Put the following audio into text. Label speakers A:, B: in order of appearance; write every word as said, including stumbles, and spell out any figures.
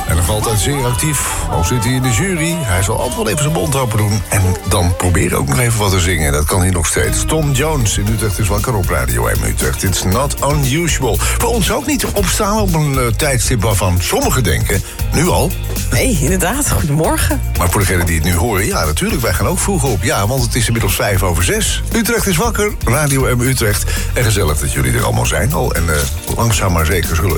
A: En nog altijd zeer actief. Al zit hij in de jury, hij zal altijd wel even zijn mond open doen. En dan proberen ook nog even wat te zingen. Dat kan hij nog steeds. Tom Jones in Utrecht is wakker op Radio M Utrecht. It's not unusual. Voor ons ook niet opstaan op een uh, tijdstip waarvan sommigen denken... nu al?
B: Nee, inderdaad. Goedemorgen.
A: Maar voor degenen die het nu horen, ja, natuurlijk, wij gaan ook vroeg op. Ja, want het is inmiddels vijf over zes. Utrecht is wakker, Radio M Utrecht. En gezellig dat jullie er allemaal zijn al. En uh, langzaam maar zeker zullen